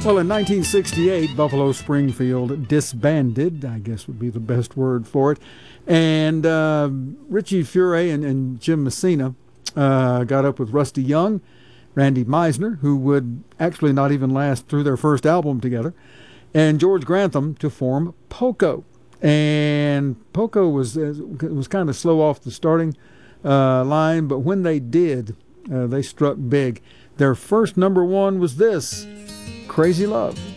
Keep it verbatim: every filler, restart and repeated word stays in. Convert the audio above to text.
Well, in nineteen sixty-eight, Buffalo Springfield disbanded, I guess would be the best word for it. And uh, Richie Furay and, and Jim Messina uh, got up with Rusty Young, Randy Meisner, who would actually not even last through their first album together, and George Grantham to form Poco. And Poco was was kind of slow off the starting uh, line, but when they did, uh, they struck big. Their first number one was this, Crazy Love.